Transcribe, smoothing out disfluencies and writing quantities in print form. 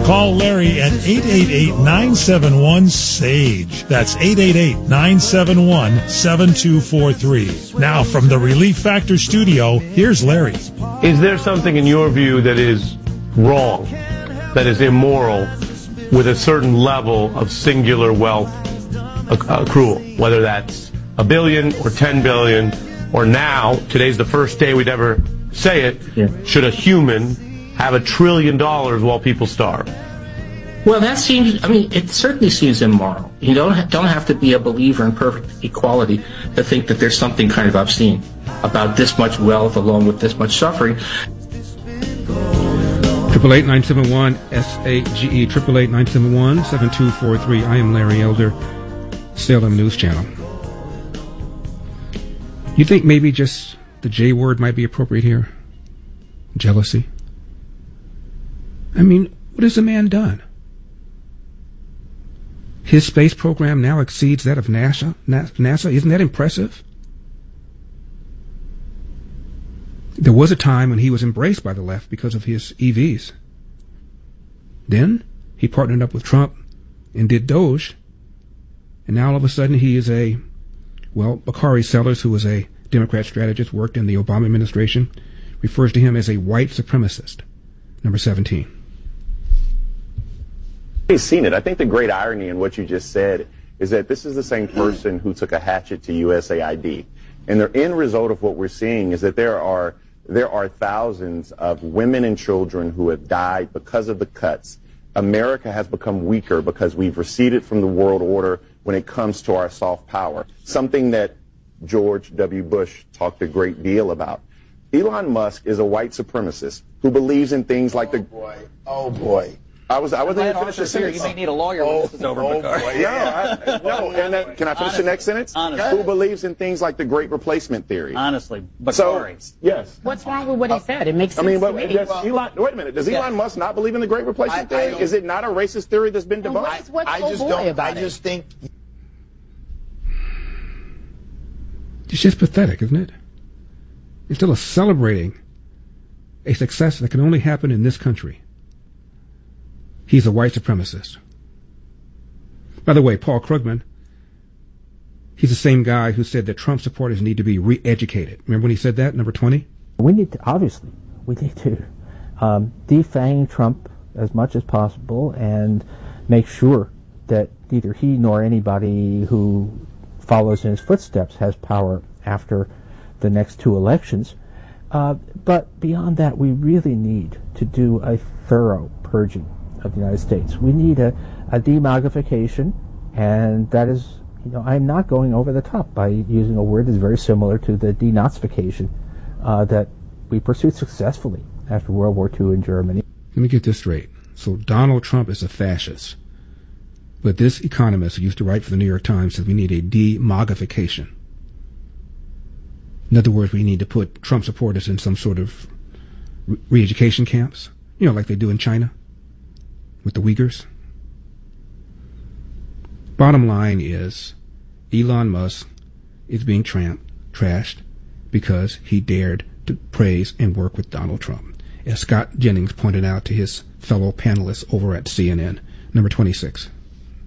Call Larry at 888-971-SAGE. That's 888-971-7243. Now from the Relief Factor studio, here's Larry. Is there something in your view that is wrong, that is immoral, with a certain level of singular wealth accrual, whether that's $1 billion or $10 billion, or now, today's the first day we'd ever say it, should a human have $1 trillion while people starve? Well, that seems, it certainly seems immoral. You don't have to be a believer in perfect equality to think that there's something kind of obscene about this much wealth along with this much suffering. 888-971-SAGE, 888-971-7243. I am Larry Elder, Salem News Channel. You think maybe just the J word might be appropriate here? Jealousy? What has the man done? His space program now exceeds that of NASA. Isn't that impressive? There was a time when he was embraced by the left because of his EVs. Then he partnered up with Trump and did Doge. And now all of a sudden he is Bakari Sellers, who was a Democrat strategist, worked in the Obama administration, refers to him as a white supremacist. Number 17. He's seen it. I think the great irony in what you just said is that this is the same person who took a hatchet to USAID. And the end result of what we're seeing is that there are thousands of women and children who have died because of the cuts. America has become weaker because we've receded from the world order when it comes to our soft power, something that George W. Bush talked a great deal about. Elon Musk is a white supremacist who believes in things like Oh boy. I wasn't going to finish the sentence. You may need a lawyer when this is over, Bakari. Can I finish the next sentence? Honestly. Who believes in things like the Great Replacement theory? Honestly, Bakari. Yes. What's wrong with what he said? It makes sense to me. Wait a minute. Does Elon Musk not believe in the Great Replacement theory? Is it not a racist theory that's been debunked? I just think it's just pathetic, isn't it? Instead of celebrating a success that can only happen in this country, he's a white supremacist. By the way, Paul Krugman, he's the same guy who said that Trump supporters need to be re-educated. Remember when he said that, number 20? We need to defang Trump as much as possible and make sure that neither he nor anybody who follows in his footsteps has power after the next two elections. But beyond that, we really need to do a thorough purging of the United States. We need a demognification, and that is, I'm not going over the top by using a word that's very similar to the denazification that we pursued successfully after World War II in Germany. Let me get this straight. So Donald Trump is a fascist. But this economist who used to write for the New York Times said we need a demogification. In other words, we need to put Trump supporters in some sort of re-education camps, like they do in China with the Uyghurs. Bottom line is, Elon Musk is being trashed because he dared to praise and work with Donald Trump, as Scott Jennings pointed out to his fellow panelists over at CNN. Number 26.